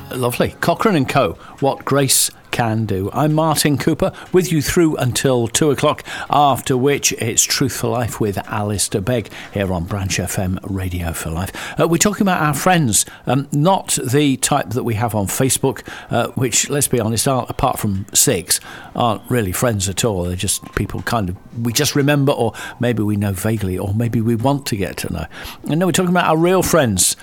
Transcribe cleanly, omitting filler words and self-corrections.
Lovely. Cochrane and Co. What Grace Can Do. I'm Martin Cooper, with you through until 2 o'clock, after which it's Truth for Life with Alistair Begg here on Branch FM Radio for Life. We're talking about our friends, not the type that we have on Facebook, which, let's be honest, apart from 6, aren't really friends at all. They're just people we just remember, or maybe we know vaguely, or maybe we want to get to know. And no, we're talking about our real friends,